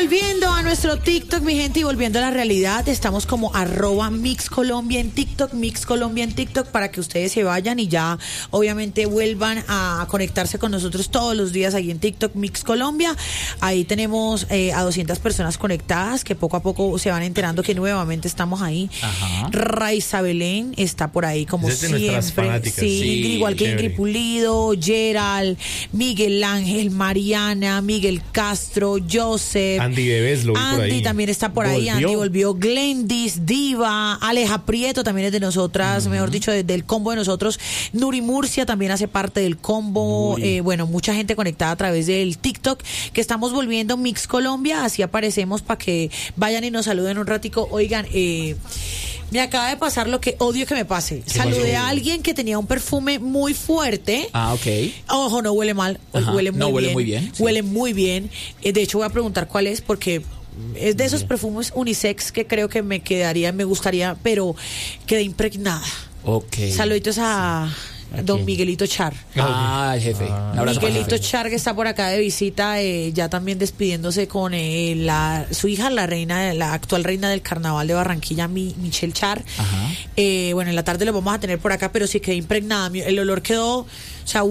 Volviendo a nuestro TikTok, mi gente, y volviendo a la realidad, estamos como @MixColombia en TikTok, MixColombia en TikTok, para que ustedes se vayan y ya obviamente vuelvan a conectarse con nosotros todos los días ahí en TikTok, MixColombia. Ahí tenemos a 200 personas conectadas que poco a poco se van enterando que nuevamente estamos ahí. Ajá. Raiza Belén está por ahí como Es de nuestras siempre. fanáticas. Sí, Sí, igual que chévere. Ingrid Pulido, Gerald, Miguel Ángel, Mariana, Miguel Castro, Joseph. Andy Bebés lo vi por ahí. Andy también está por ahí. Volvió. Andy volvió. Glendis, Diva, Aleja Prieto también es de nosotras, mejor dicho, del combo de nosotros. Nuri Murcia también hace parte del combo. Bueno, mucha gente conectada a través del TikTok, que estamos volviendo Mix Colombia. Así aparecemos para que vayan y nos saluden un ratico. Oigan, me acaba de pasar lo que odio que me pase. Saludé a alguien que tenía un perfume muy fuerte. Ah, ok. Ojo, no huele mal, Ajá. huele muy No, bien. huele muy bien, sí. Huele muy bien. De hecho, voy a preguntar cuál es, porque es de esos perfumes unisex que creo que me gustaría, pero quedé impregnada. Ok. Saluditos a don Miguelito Char. Ah, el jefe. Un abrazo para el Miguelito jefe. Char, que está por acá de visita, ya también despidiéndose con su hija, la actual reina del carnaval de Barranquilla, Michelle Char. Ajá. Bueno, en la tarde lo vamos a tener por acá, pero sí quedé impregnada. El olor quedó, o sea,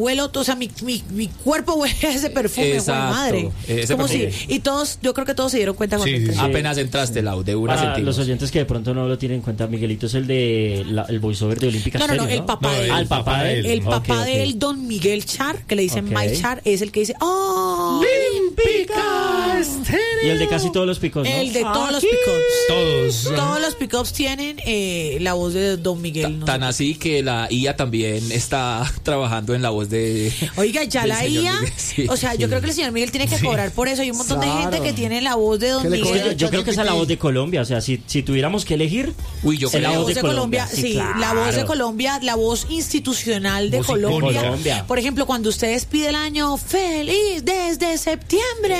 mi cuerpo huele a ese perfume, Exacto. güey, madre. Ese Como perfume. si, y todos, yo creo que todos se dieron cuenta cuando Sí, entré. sí. Apenas entraste, Lau, de una Para sentimos. los oyentes que de pronto no lo tienen en cuenta, Miguelito es el de el voiceover de Olímpica No, Stereo, el papá de él. Ah, el papá de él. El papá Ok, ok. de él, don Miguel Char, que le dicen Ok. Mike Char, es el que dice, ¡oh! Olímpica Estéreo. Y el de casi todos los picos, ¿no? El de todos los pickups. Todos. Todos los pickups tienen la voz de don Miguel. ¿no? Tan así que la IA también está trabajando en la voz de... Oiga, ya del la señor IA, Miguel, sí. o sea, yo creo que el señor Miguel tiene que cobrar por eso. Hay un montón de gente que tiene la voz de don Que le Miguel. cobre- Yo creo que esa es la voz de Colombia. O sea, si tuviéramos que elegir, Uy, yo es la La creo. voz voz de Colombia, sí, claro. la voz de Colombia, la voz institucional de Voz Colombia. icónica. Colombia. Por ejemplo, cuando usted despide el año feliz desde septiembre.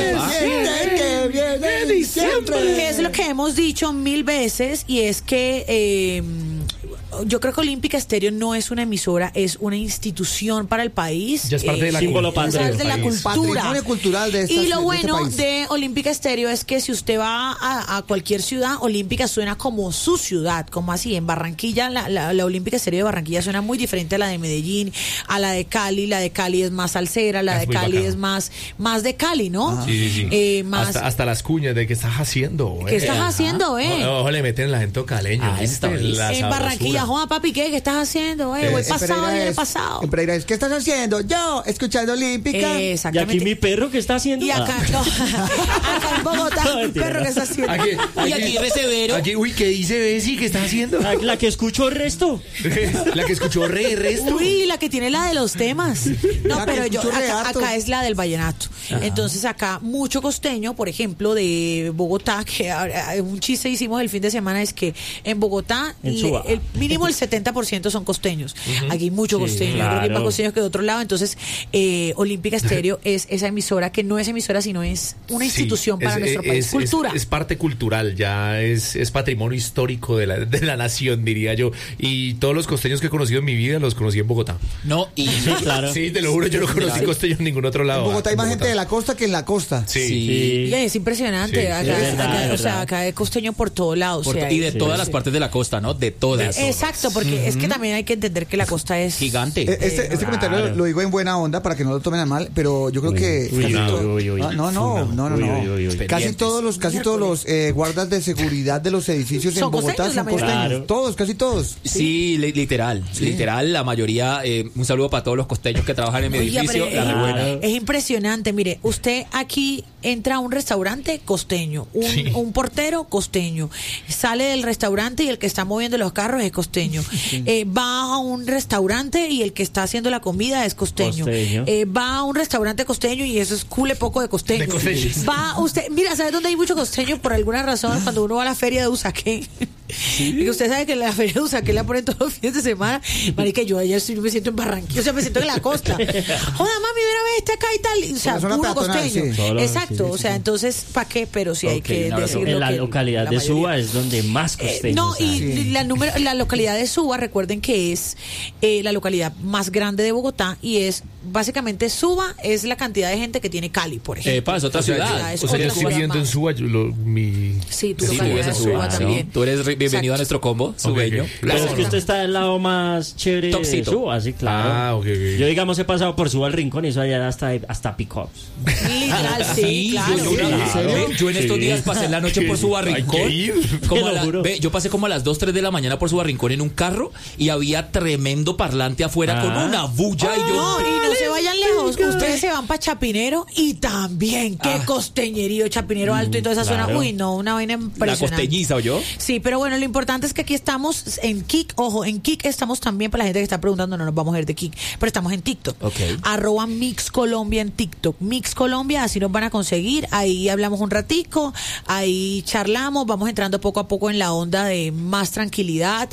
Que viene diciembre. Es lo que hemos dicho 1000 veces, y es que yo creo que Olímpica Estéreo no es una emisora, es una institución para el país. Ya es parte de la símbolo cultura patrio. Es de la del país. cultura. Patrimonio cultural de Y lo de este bueno país. de Olímpica Estéreo es que si usted va a cualquier ciudad, Olímpica suena como su ciudad, como así. En Barranquilla, la Olímpica Estéreo de Barranquilla suena muy diferente a la de Medellín, a la de Cali. La de Cali es más salsera, la Es de muy Cali bacano. es más de Cali, ¿no? Sí, sí, sí. Más, Hasta las cuñas de qué estás haciendo, ¿qué estás haciendo, Ojo, le meten el acento caleño. Ah, ¿viste? está bien. La en Barranquilla, sabrosura. Juan papi, ¿qué estás haciendo? Voy En pasado, Pereira viene es- pasado. En Pereira es, ¿qué estás haciendo? Yo, escuchando Olímpica. Y Exactamente. aquí mi perro, ¿qué está haciendo? Y acá, no, acá en Bogotá, No, mi mentira, perro no. que está haciendo. Y aquí recevero. Aquí, uy, ¿qué dice Bessie? ¿Qué está haciendo? La que escucho el resto. La que escuchó resto. Uy, la que tiene la de los temas. No, La que pero yo escuchó reato. acá es la del vallenato. Entonces acá mucho costeño, por ejemplo, de Bogotá, que un chiste hicimos el fin de semana, es que en Bogotá En Suba. el mínimo el 70% son costeños. Aquí hay mucho costeño, yo creo que hay más claro. costeños que de otro lado. Entonces Olímpica Estéreo es esa emisora que no es emisora, sino es una institución para nuestro país. Cultura. Es parte cultural, ya es patrimonio histórico de la nación, diría yo. Y todos los costeños que he conocido en mi vida los conocí en Bogotá. No, y... Sí, claro. Sí, te lo juro, yo no conocí costeños en ningún otro lado. En Bogotá hay más En gente de la costa que en la costa. Sí. Sí. Y es impresionante. Sí, acá, sí, es verdad, acá, es o sea, verdad. acá hay costeño por todo lado. o sea, y de sí, todas sí. las partes de la costa, ¿no? De todas. Exacto, porque es que también hay que entender que la costa es Gigante. Este comentario lo digo en buena onda para que no lo tomen a mal, pero yo creo que Uy, casi uy, to- uy, uy. Ah, no. Uy. Casi Pendientes. todos los guardas de seguridad de los edificios Son en Bogotá costeños, la son mayoría. costeños. Claro. Todos, casi todos. Sí, literal, la mayoría. Un saludo para todos los costeños que trabajan en mi Oiga, edificio. pero La Claro. buena. es impresionante. Mire, usted aquí entra a un restaurante costeño, un portero costeño, sale del restaurante y el que está moviendo los carros es costeño. Va a un restaurante y el que está haciendo la comida es costeño. Costeño. Va a un restaurante costeño y eso es cule poco de costeño. De costeños. Va usted, mira, ¿sabes dónde hay mucho costeño? Por alguna razón, cuando uno va a la feria de Usaquén. Y que usted sabe que la feria de Usaquén la ponen todos los fines de semana. Marica, yo ayer yo me siento en Barranquilla, o sea, me siento en la costa. Joda, mami, mira, ve, está acá y tal. O sea, zona puro peatonal, costeño. sí. Exacto, o sea, entonces, ¿para qué? Pero sí hay que decirlo. En la que localidad de Suba es donde más costeños no, y hay. la localidad de Suba, recuerden que es la localidad más grande de Bogotá y es básicamente Suba es la cantidad de gente que tiene Cali, por ejemplo. Es otra ciudad. Es O sea, yo otra estoy ciudad viviendo en más. Suba, Sí, tu Sí, tú localidad vives de en Suba Suba, también. ¿no? Tú eres bienvenido Exacto. a nuestro combo, subeño. Ok. Pero es que usted está del lado más chévere Topcito. de Suba, sí, claro. Ah, ok. Yo, digamos, he pasado por Suba al Rincón y eso allá hasta pick-ups. Literal, sí, claro. Yo en estos Sí. días pasé la noche por su barrincón. Hay que ir. Como Te lo juro. yo pasé como a las 2, 3 de la mañana por su barrincón en un carro y había tremendo parlante afuera con una bulla y yo... No, y no se vayan lejos. Ustedes se van para Chapinero y también, qué costeñerío, Chapinero Alto y toda esa zona. claro. Uy, no, una vaina La impresionante. costeñiza, ¿o yo? Sí, pero bueno, lo importante es que aquí estamos en Kik. Ojo, en Kik estamos también, para la gente que está preguntando, no nos vamos a ir de Kik, pero estamos en TikTok. Ok. @Mix Colombia en TikTok. Mix Colombia, así nos van a conseguir. Ahí hablamos un ratico, ahí charlamos, vamos entrando poco a poco en la onda de más tranquilidad.